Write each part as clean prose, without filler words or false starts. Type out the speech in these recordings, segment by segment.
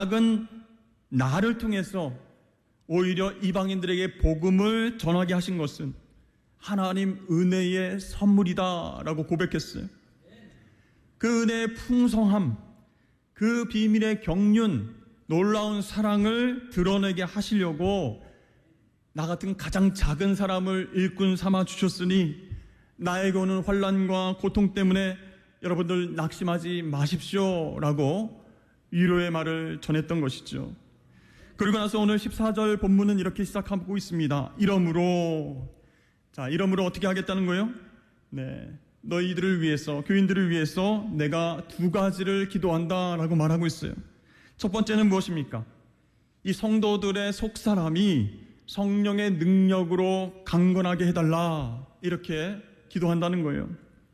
작은 나를 통해서 오히려 이방인들에게 복음을 전하게 하신 것은 하나님 은혜의 선물이다라고 고백했어요. 그 은혜의 풍성함, 그 비밀의 경륜, 놀라운 사랑을 드러내게 하시려고 나 같은 가장 작은 사람을 일꾼 삼아 주셨으니 나에게 오는 환난과 고통 때문에 여러분들 낙심하지 마십시오 라고 위로의 말을 전했던 것이죠. 그리고 나서 오늘 14절 본문은 이렇게 시작하고 있습니다. 이러므로 어떻게 하겠다는 거예요? 네, 너희들을 위해서, 교인들을 위해서 내가 두 가지를 기도한다라고 말하고 있어요. 첫 번째는 무엇입니까? 이 성도들의 속사람이 성령의 능력으로 강건하게 해달라, 이렇게 기도한다는 거예요.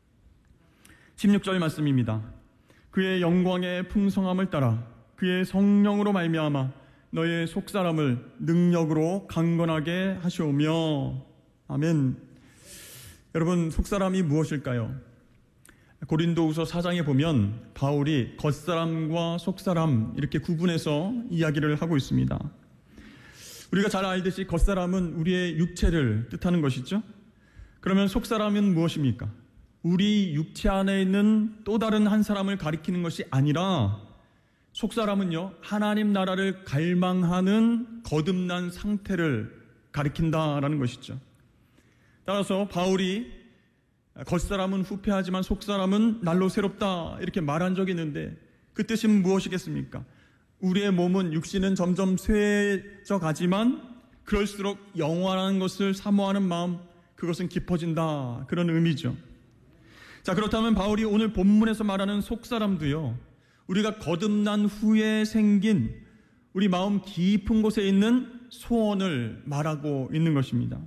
16절 말씀입니다. 그의 영광의 풍성함을 따라 그의 성령으로 말미암아 너의 속사람을 능력으로 강건하게 하시오며. 아멘. 여러분, 속사람이 무엇일까요? 고린도후서 4장에 보면 바울이 겉사람과 속사람 이렇게 구분해서 이야기를 하고 있습니다. 우리가 잘 알듯이 겉사람은 우리의 육체를 뜻하는 것이죠. 그러면 속사람은 무엇입니까? 우리 육체 안에 있는 또 다른 한 사람을 가리키는 것이 아니라 속사람은요, 하나님 나라를 갈망하는 거듭난 상태를 가리킨다라는 것이죠. 따라서 바울이 겉사람은 후패하지만 속사람은 날로 새롭다 이렇게 말한 적이 있는데 그 뜻은 무엇이겠습니까? 우리의 몸은, 육신은 점점 쇠해져 가지만 그럴수록 영원한 것을 사모하는 마음, 그것은 깊어진다, 그런 의미죠. 자, 그렇다면 바울이 오늘 본문에서 말하는 속사람도요, 우리가 거듭난 후에 생긴 우리 마음 깊은 곳에 있는 소원을 말하고 있는 것입니다.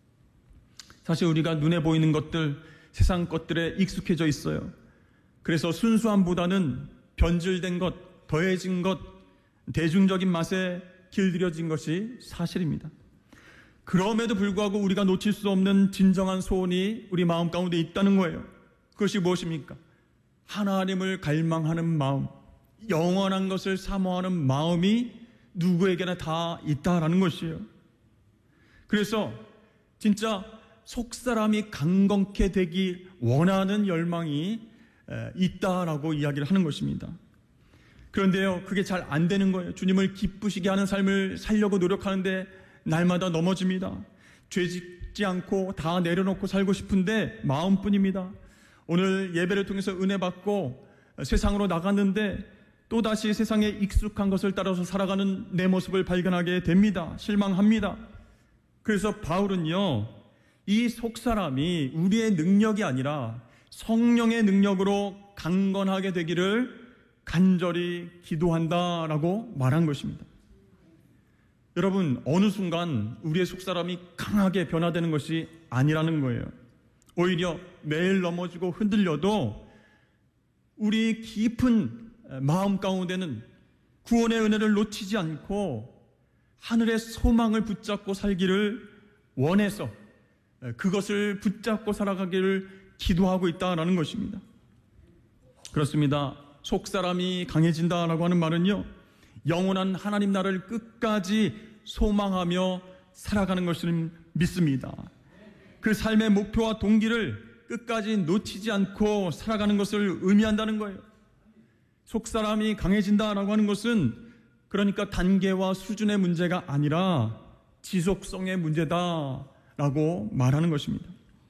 사실 우리가 눈에 보이는 것들, 세상 것들에 익숙해져 있어요. 그래서 순수함보다는 변질된 것, 더해진 것, 대중적인 맛에 길들여진 것이 사실입니다. 그럼에도 불구하고 우리가 놓칠 수 없는 진정한 소원이 우리 마음 가운데 있다는 거예요. 그것이 무엇입니까? 하나님을 갈망하는 마음, 영원한 것을 사모하는 마음이 누구에게나 다 있다라는 것이에요. 그래서 진짜 속사람이 강건케 되기 원하는 열망이 있다라고 이야기를 하는 것입니다. 그런데요, 그게 잘 안 되는 거예요. 주님을 기쁘시게 하는 삶을 살려고 노력하는데 날마다 넘어집니다. 죄 짓지 않고 다 내려놓고 살고 싶은데 마음뿐입니다. 오늘 예배를 통해서 은혜 받고 세상으로 나갔는데 또다시 세상에 익숙한 것을 따라서 살아가는 내 모습을 발견하게 됩니다. 실망합니다. 그래서 바울은요, 이 속사람이 우리의 능력이 아니라 성령의 능력으로 강건하게 되기를 간절히 기도한다라고 말한 것입니다. 여러분, 어느 순간 우리의 속사람이 강하게 변화되는 것이 아니라는 거예요. 오히려 매일 넘어지고 흔들려도 우리 깊은 마음 가운데는 구원의 은혜를 놓치지 않고 하늘의 소망을 붙잡고 살기를 원해서 그것을 붙잡고 살아가기를 기도하고 있다라는 것입니다. 그렇습니다. 속사람이 강해진다라고 하는 말은요, 영원한 하나님 나라를 끝까지 소망하며 살아가는 것을 믿습니다. 그 삶의 목표와 동기를 끝까지 놓치지 않고 살아가는 것을 의미한다는 거예요. 속사람이 강해진다라고 하는 것은 그러니까 단계와 수준의 문제가 아니라 지속성의 문제다라고 말하는 것입니다.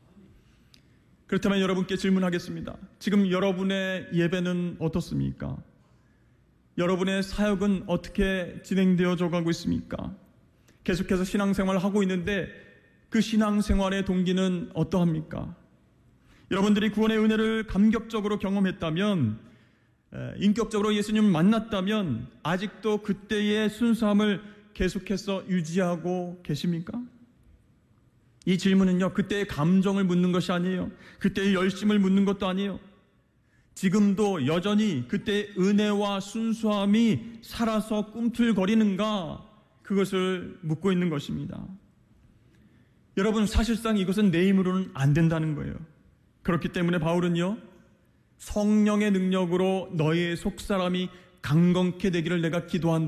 그렇다면 여러분께 질문하겠습니다. 지금 여러분의 예배는 어떻습니까? 여러분의 사역은 어떻게 진행되어져 가고 있습니까? 계속해서 신앙생활을 하고 있는데 그 신앙생활의 동기는 어떠합니까? 여러분들이 구원의 은혜를 감격적으로 경험했다면, 인격적으로 예수님을 만났다면 아직도 그때의 순수함을 계속해서 유지하고 계십니까? 이 질문은요, 그때의 감정을 묻는 것이 아니에요. 그때의 열심을 묻는 것도 아니에요. 지금도 여전히 그때의 은혜와 순수함이 살아서 꿈틀거리는가, 그것을 묻고 있는 것입니다. 여러분, 사실상 이것은 내 힘으로는 안 된다는 거예요. 그렇기 때문에 바울은요, 성령의 능력으로 너의 속사람이 강건케 되기를 내가 기도한다.